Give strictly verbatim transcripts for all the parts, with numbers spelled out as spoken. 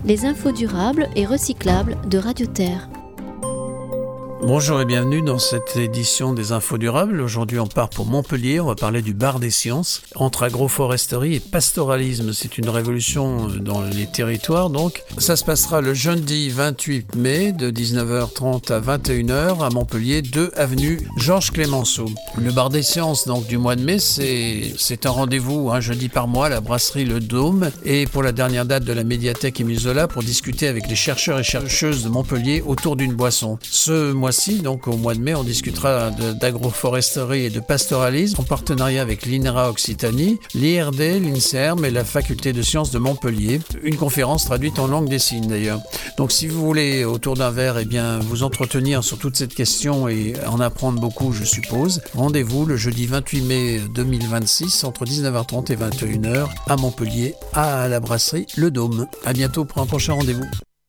Les infos durables et recyclables de Radio Terre. Bonjour et bienvenue dans cette édition des infos durables. Aujourd'hui on part pour Montpellier, on va parler du bar des sciences. Entre agroforesterie et pastoralisme, c'est une révolution dans les territoires donc. Ça se passera le jeudi vingt-huit mai de dix-neuf heures trente à vingt et une heures à Montpellier, deux avenue Georges Clémenceau. Le bar des sciences donc du mois de mai, c'est, c'est un rendez-vous un jeudi par mois à la brasserie Le Dôme et pour la dernière date de la médiathèque Émile Zola pour discuter avec les chercheurs et chercheuses de Montpellier autour d'une boisson. Ce mois-ci, donc au mois de mai, on discutera de, d'agroforesterie et de pastoralisme en partenariat avec l'I N R A Occitanie, l'I R D, l'INSERM et la Faculté de sciences de Montpellier. Une conférence traduite en langue des signes d'ailleurs. Donc si vous voulez autour d'un verre, eh bien, vous entretenir sur toute cette question et en apprendre beaucoup, je suppose, rendez-vous le jeudi vingt-huit mai deux mille vingt-six entre dix-neuf heures trente et vingt et une heures à Montpellier, à la brasserie Le Dôme. À bientôt pour un prochain rendez-vous.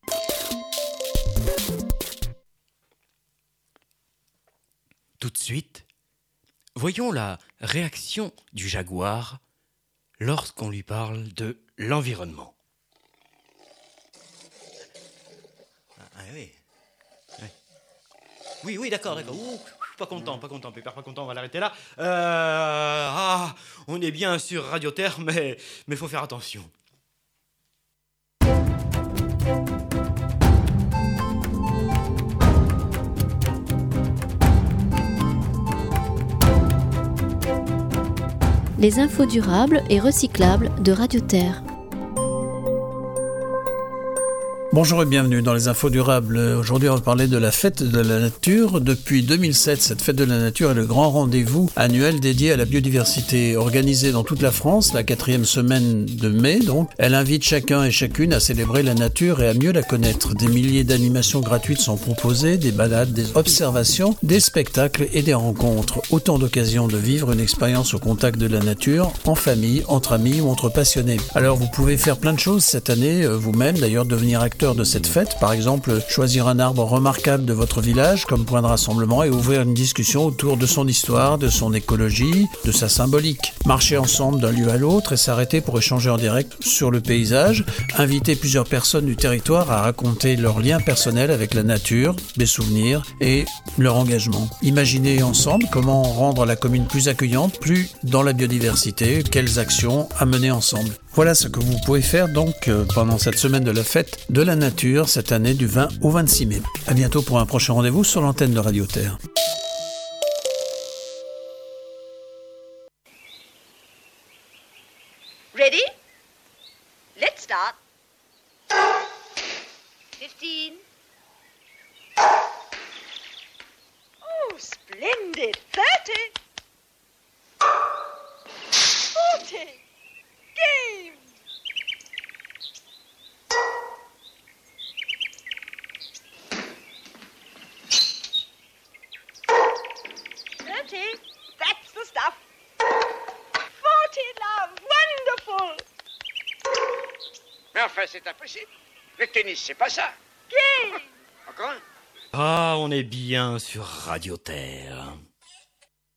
Tout de suite, voyons la réaction du jaguar lorsqu'on lui parle de l'environnement. Ah oui, oui, oui, oui d'accord, d'accord. Ouh, pas content, pas content, Pépère, pas content, on va l'arrêter là. Euh, ah, on est bien sur Radio Terre, mais mais faut faire attention. Les infos durables et recyclables de Radio Terre. Bonjour et bienvenue dans les infos durables. Aujourd'hui, on va parler de la fête de la nature. Depuis deux mille sept, cette fête de la nature est le grand rendez-vous annuel dédié à la biodiversité. Organisée dans toute la France, la quatrième semaine de mai, donc, elle invite chacun et chacune à célébrer la nature et à mieux la connaître. Des milliers d'animations gratuites sont proposées, des balades, des observations, des spectacles et des rencontres. Autant d'occasions de vivre une expérience au contact de la nature, en famille, entre amis ou entre passionnés. Alors, vous pouvez faire plein de choses cette année, vous-même, d'ailleurs, devenir acteur de cette fête, par exemple choisir un arbre remarquable de votre village comme point de rassemblement et ouvrir une discussion autour de son histoire, de son écologie, de sa symbolique. Marcher ensemble d'un lieu à l'autre et s'arrêter pour échanger en direct sur le paysage, inviter plusieurs personnes du territoire à raconter leurs liens personnels avec la nature, des souvenirs et leur engagement. Imaginez ensemble comment rendre la commune plus accueillante, plus dans la biodiversité, quelles actions à mener ensemble. Voilà ce que vous pouvez faire donc pendant cette semaine de la fête de la nature cette année du vingt au vingt-six mai. À bientôt pour un prochain rendez-vous sur l'antenne de Radio Terre. Ready? Let's start. Fifteen. Oh, splendid. Thirty. Forty. Game. Thirty. That's the stuff. Forty, love. Wonderful. Mais enfin, c'est impossible. Le tennis, c'est pas ça. Game. Encore un. Ah, on est bien sur Radio Terre.